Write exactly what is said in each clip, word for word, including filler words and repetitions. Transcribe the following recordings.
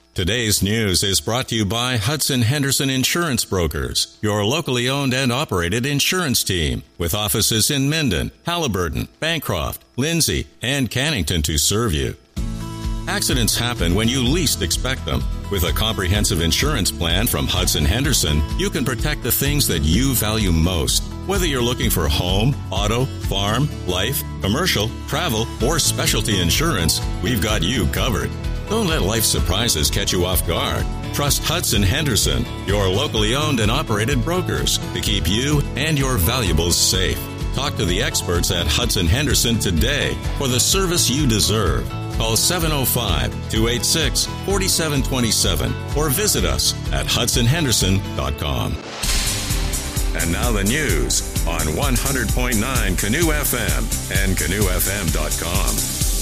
Today's news is brought to you by Hudson Henderson Insurance Brokers, your locally owned and operated insurance team, with offices in Minden, Halliburton, Bancroft, Lindsay, and Cannington to serve you. Accidents happen when you least expect them. With a comprehensive insurance plan from Hudson Henderson, you can protect the things that you value most. Whether you're looking for home, auto, farm, life, commercial, travel, or specialty insurance, we've got you covered. Don't let life's surprises catch you off guard. Trust Hudson Henderson, your locally owned and operated brokers, to keep you and your valuables safe. Talk to the experts at Hudson Henderson today for the service you deserve. Call seven oh five, two eight six, four seven two seven or visit us at hudson henderson dot com. And now the news on one hundred point nine Canoe F M and canoe f m dot com.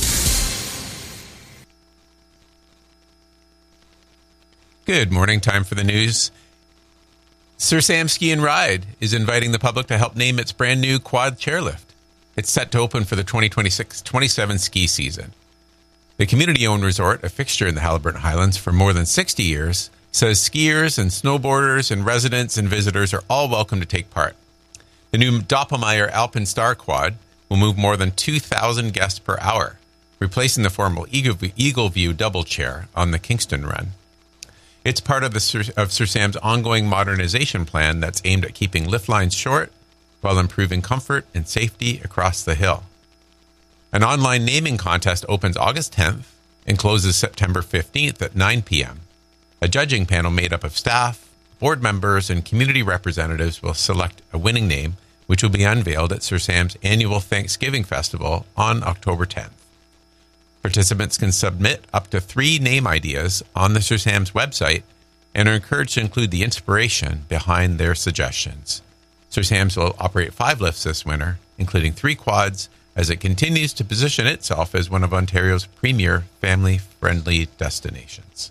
Good morning. Time for the news. Sir Sam Ski and Ride is inviting the public to help name its brand new quad chairlift. It's set to open for the twenty twenty-six twenty-seven ski season. The community-owned resort, a fixture in the Halliburton Highlands for more than sixty years, says skiers and snowboarders and residents and visitors are all welcome to take part. The new Doppelmayr Alpine Star Quad will move more than two thousand guests per hour, replacing the former Eagle View double chair on the Kingston Run. It's part of, the Sir, of Sir Sam's ongoing modernization plan that's aimed at keeping lift lines short while improving comfort and safety across the hill. An online naming contest opens August tenth and closes September fifteenth at nine p.m. A judging panel made up of staff, board members, and community representatives will select a winning name, which will be unveiled at Sir Sam's annual Thanksgiving Festival on October tenth. Participants can submit up to three name ideas on the Sir Sam's website and are encouraged to include the inspiration behind their suggestions. Sir Sam's will operate five lifts this winter, including three quads, as it continues to position itself as one of Ontario's premier family-friendly destinations.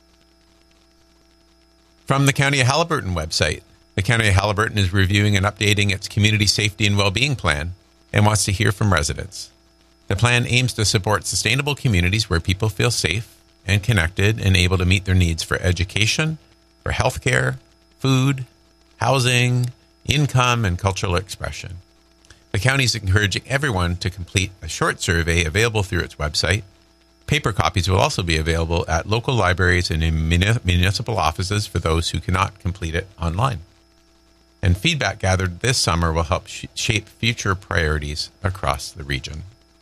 From the County of Halliburton website, the County of Halliburton is reviewing and updating its community safety and well-being plan and wants to hear from residents. The plan aims to support sustainable communities where people feel safe and connected and able to meet their needs for education, for healthcare, food, housing, income, and cultural expression. The county is encouraging everyone to complete a short survey available through its website. Paper copies will also be available at local libraries and in municipal offices for those who cannot complete it online. And feedback gathered this summer will help sh- shape future priorities across the region.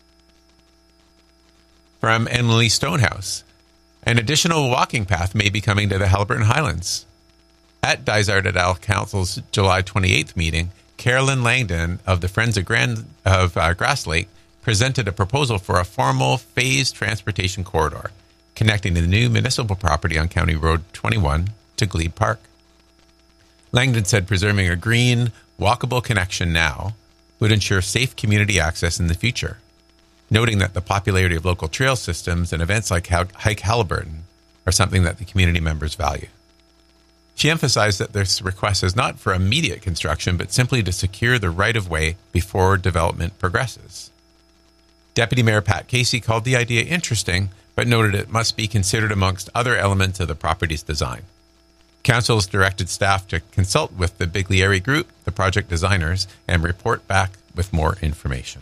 From Emily Stonehouse, an additional walking path may be coming to the Halliburton Highlands. At Dysart et al. Council's July twenty-eighth meeting, Carolyn Langdon of the Friends of, Grand, of uh, Grass Lake presented a proposal for a formal phased transportation corridor connecting the new municipal property on County Road twenty-one to Glebe Park. Langdon said preserving a green, walkable connection now would ensure safe community access in the future, noting that the popularity of local trail systems and events like Hike Halliburton are something that the community members value. She emphasized that this request is not for immediate construction, but simply to secure the right-of-way before development progresses. Deputy Mayor Pat Casey called the idea interesting, but noted it must be considered amongst other elements of the property's design. Council has directed staff to consult with the Biglieri Group, the project designers, and report back with more information.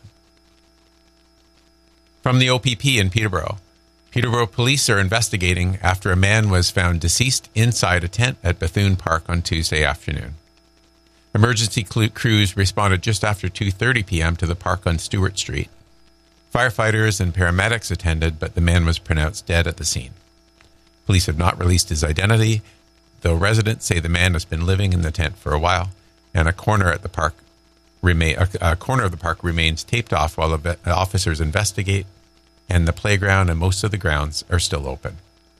From the O P P in Peterborough, Peterborough police are investigating after a man was found deceased inside a tent at Bethune Park on Tuesday afternoon. Emergency crews responded just after two thirty p.m. to the park on Stewart Street. Firefighters and paramedics attended, but the man was pronounced dead at the scene. Police have not released his identity, though residents say the man has been living in the tent for a while, and a corner at the park remain a, a corner of the park remains taped off while officers investigate, and the playground and most of the grounds are still open.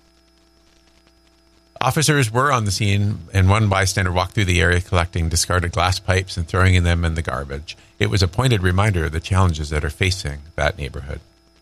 Officers were on the scene, and one bystander walked through the area collecting discarded glass pipes and throwing them in the garbage. It was a pointed reminder of the challenges that are facing that neighborhood.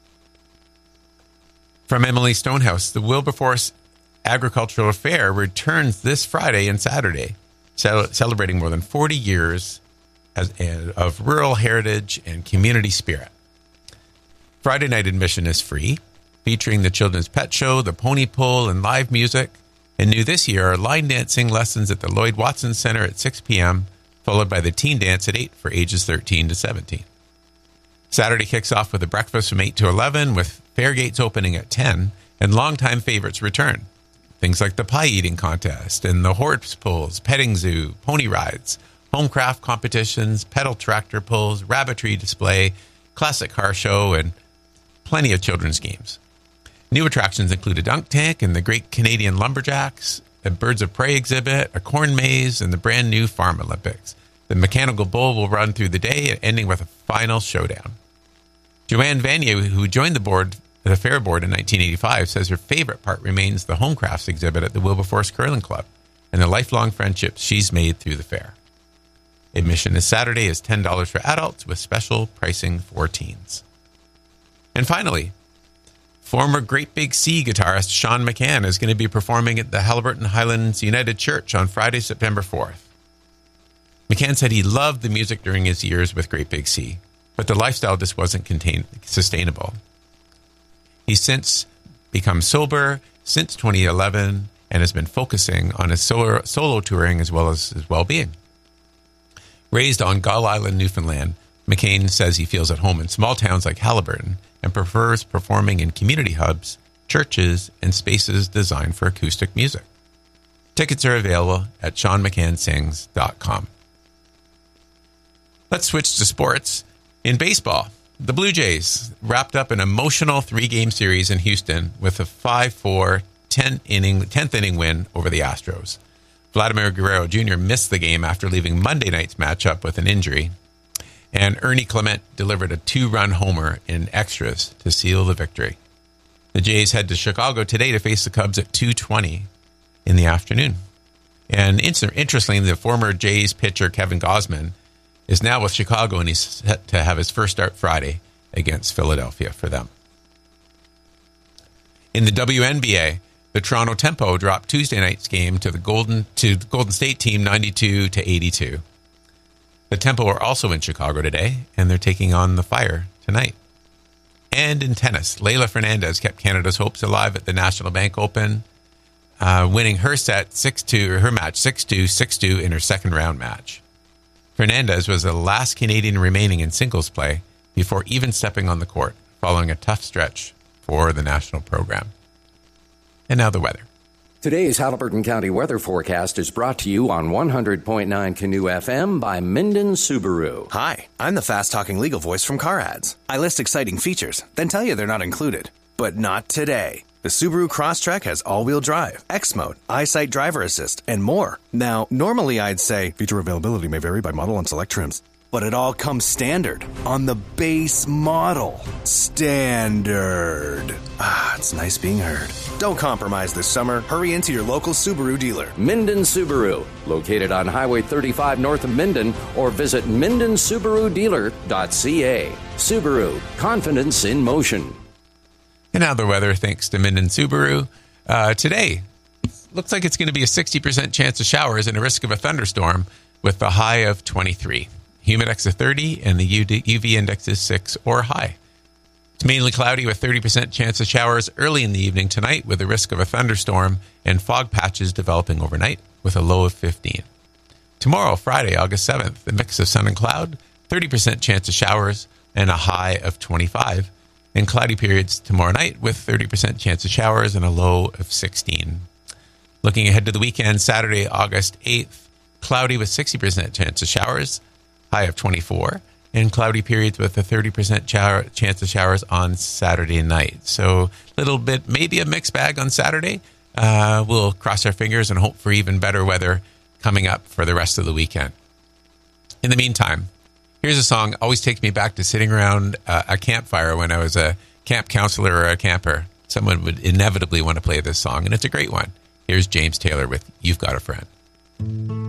From Emily Stonehouse, the Wilberforce Agricultural Fair returns this Friday and Saturday, celebrating more than forty years as, of rural heritage and community spirit. Friday night admission is free. featuring the Children's Pet Show, the Pony Pull, and live music. And new this year are line dancing lessons at the Lloyd Watson Center at six p.m., followed by the Teen Dance at eight for ages thirteen to seventeen. Saturday kicks off with a breakfast from eight to eleven, with fair gates opening at ten, and longtime favorites return. Things like the pie eating contest and the horse pulls, petting zoo, pony rides, homecraft competitions, pedal tractor pulls, rabbitry display, classic car show, and plenty of children's games. New attractions include a dunk tank and the Great Canadian Lumberjacks, a Birds of Prey exhibit, a corn maze, and the brand new Farm Olympics. The mechanical bull will run through the day, ending with a final showdown. Joanne Vanier, who joined the board, the fair board in nineteen eighty-five, says her favorite part remains the homecrafts exhibit at the Wilberforce Curling Club and the lifelong friendships she's made through the fair. Admission this Saturday is ten dollars for adults, with special pricing for teens. And finally, former Great Big Sea guitarist Sean McCann is going to be performing at the Haliburton Highlands United Church on Friday, September fourth. McCann said he loved the music during his years with Great Big Sea, but the lifestyle just wasn't contain- sustainable. He's since become sober since twenty eleven and has been focusing on his solo, solo touring as well as his well-being. Raised on Gull Island, Newfoundland, McCain says he feels at home in small towns like Haliburton and prefers performing in community hubs, churches, and spaces designed for acoustic music. Tickets are available at sean mccann sings dot com. Let's switch to sports. In baseball, the Blue Jays wrapped up an emotional three-game series in Houston with a five four tenth inning, tenth inning win over the Astros. Vladimir Guerrero Junior missed the game after leaving Monday night's matchup with an injury, and Ernie Clement delivered a two-run homer in extras to seal the victory. The Jays head to Chicago today to face the Cubs at two twenty in the afternoon. And interestingly, the former Jays pitcher Kevin Gausman is now with Chicago, and he's set to have his first start Friday against Philadelphia for them. In the W N B A, the Toronto Tempo dropped Tuesday night's game to the Golden to the Golden State team ninety-two to eighty-two. The Tempo are also in Chicago today, and they're taking on the Fire tonight. And in tennis, Leylah Fernandez kept Canada's hopes alive at the National Bank Open, uh, winning her set six two, or her match six two, six two in her second round match. Fernandez was the last Canadian remaining in singles play before even stepping on the court, following a tough stretch for the national program. And now the weather. Today's Haliburton County weather forecast is brought to you on one hundred point nine Canoe F M by Minden Subaru. Hi, I'm the fast-talking legal voice from Car Ads. I list exciting features, then tell you they're not included. But not today. The Subaru Crosstrek has all-wheel drive, X-Mode, EyeSight driver assist, and more. Now, normally I'd say feature availability may vary by model and select trims. But it all comes standard on the base model. Standard. Ah, it's nice being heard. Don't compromise this summer. Hurry into your local Subaru dealer. Minden Subaru, located on Highway thirty-five north of Minden, or visit minden subaru dealer dot c a. Subaru, confidence in motion. And now the weather, thanks to Minden Subaru. Uh, today, looks like it's going to be a sixty percent chance of showers and a risk of a thunderstorm with the high of twenty-three. Humidex of thirty, and the U V index is six or high. It's mainly cloudy with thirty percent chance of showers early in the evening tonight with a risk of a thunderstorm and fog patches developing overnight with a low of fifteen. Tomorrow, Friday, August seventh, a mix of sun and cloud, thirty percent chance of showers and a high of twenty-five. And cloudy periods tomorrow night with thirty percent chance of showers and a low of sixteen. Looking ahead to the weekend, Saturday, August eighth, cloudy with sixty percent chance of showers, high of twenty-four, and cloudy periods with a thirty percent shower, chance of showers on Saturday night. So a little bit, maybe a mixed bag on Saturday. Uh, we'll cross our fingers and hope for even better weather coming up for the rest of the weekend. In the meantime, here's a song that always takes me back to sitting around uh, a campfire when I was a camp counselor or a camper. Someone would inevitably want to play this song, and it's a great one. Here's James Taylor with You've Got a Friend.